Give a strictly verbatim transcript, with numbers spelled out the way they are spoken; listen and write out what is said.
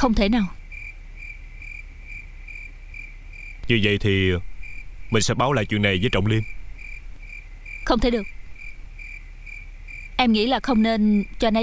Không thể nào. Như vậy thì mình sẽ báo lại chuyện này với Trọng Liêm. Không thể được. Em nghĩ là không nên cho anh ấy